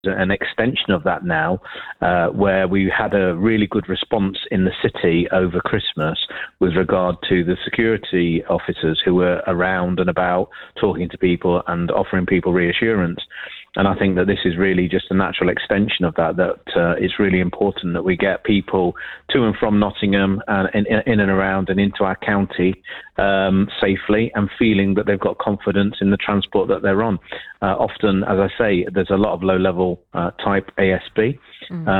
an extension of that now, where we had a really good response in the city over Christmas with regard to the security officers who were around and about talking to people and offering people reassurance. And I think that this is really just a natural extension of that, it's really important that we get people to and from Nottingham and in and around and into our county safely and feeling that they've got confidence in the transport that they're on. Often, as I say, there's a lot of low-level type ASB